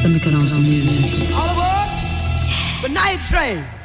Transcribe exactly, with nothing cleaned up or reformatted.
Let me get on some music. All aboard the night train.